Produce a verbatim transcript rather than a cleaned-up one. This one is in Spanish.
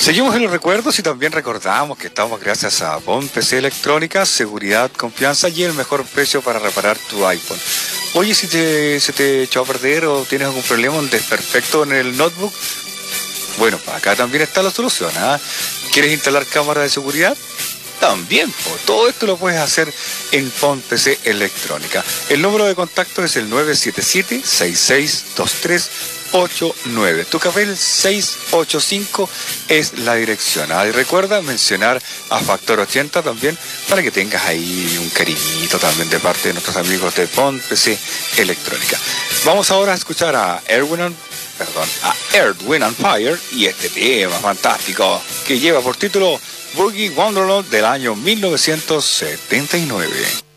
Seguimos en los recuerdos y también recordamos que estamos gracias a Bon P C Electrónica, seguridad, confianza y el mejor precio para reparar tu iPhone. Oye, si te, se te echó a perder o tienes algún problema, un desperfecto en el notebook, bueno, acá también está la solución, ¿ah? ¿Quieres instalar cámara de seguridad? También, pues, todo esto lo puedes hacer en Bon P C Electrónica. El número de contacto es el nueve siete siete, seis seis dos tres ocho nueve. Tucapel seiscientos ochenta y cinco es la dirección. ¿Ah? Y recuerda mencionar a Factor ochenta también para que tengas ahí un cariñito también de parte de nuestros amigos de Bon P C Electrónica. Vamos ahora a escuchar a Erwin and, perdón, a Earth, Wind and Fire y este tema fantástico que lleva por título Boogie Wonderland del año mil novecientos setenta y nueve.